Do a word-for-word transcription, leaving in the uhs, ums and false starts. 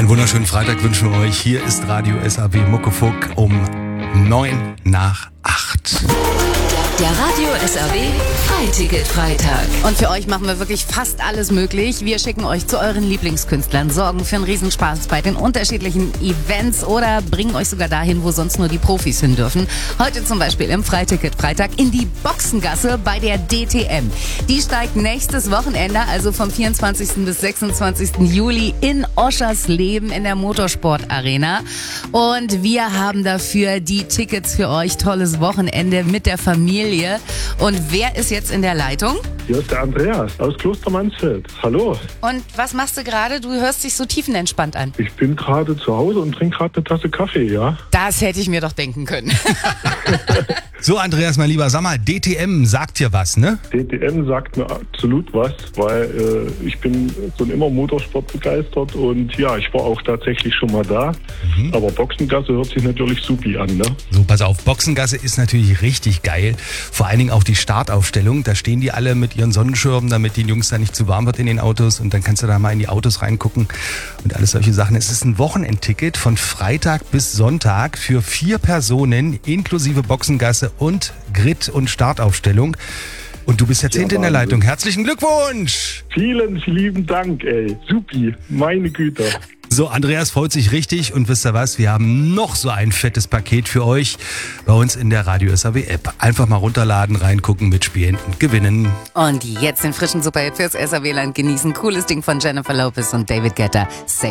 Einen wunderschönen Freitag wünschen wir euch. Hier ist Radio S A W Muckefuck um neun nach acht. Der Radio S A W Freiticket-Freitag. Und für euch machen wir wirklich fast alles möglich. Wir schicken euch zu euren Lieblingskünstlern, sorgen für einen Riesenspaß bei den unterschiedlichen Events oder bringen euch sogar dahin, wo sonst nur die Profis hin dürfen. Heute zum Beispiel im Freiticket-Freitag in die Boxengasse bei der D T M. Die steigt nächstes Wochenende, also vom vierundzwanzigsten bis sechsundzwanzigsten Juli in Oschersleben in der Motorsport-Arena. Und wir haben dafür die Tickets für euch. Tolles Wochenende mit der Familie. Und wer ist jetzt in der Leitung? Hier ist der Andreas aus Klostermansfeld. Hallo. Und was machst du gerade? Du hörst dich so tiefenentspannt an. Ich bin gerade zu Hause und trinke gerade eine Tasse Kaffee, ja? Das hätte ich mir doch denken können. So, Andreas, mein Lieber, sag mal, D T M sagt dir was, ne? D T M sagt mir absolut was, weil äh, ich bin schon immer Motorsport begeistert und ja, ich war auch tatsächlich schon mal da. Mhm. Aber Boxengasse hört sich natürlich supi an, ne? So, pass auf, Boxengasse ist natürlich richtig geil. Vor allen Dingen auch die Startaufstellung. Da stehen die alle mit ihren Sonnenschirmen, damit den Jungs da nicht zu warm wird in den Autos. Und dann kannst du da mal in die Autos reingucken und alles solche Sachen. Es ist ein Wochenendticket von Freitag bis Sonntag für vier Personen inklusive Boxengasse und Grid- und Startaufstellung. Und du bist jetzt Ja, hinten in der Wahnsinn. Leitung. Herzlichen Glückwunsch! Vielen lieben Dank, ey. Supi, meine Güte. So, Andreas freut sich richtig und wisst ihr was, wir haben noch so ein fettes Paket für euch bei uns in der Radio S A W App. Einfach mal runterladen, reingucken, mitspielen und gewinnen. Und jetzt den frischen Superhit fürs S A W-Land genießen. Cooles Ding von Jennifer Lopez und David Guetta.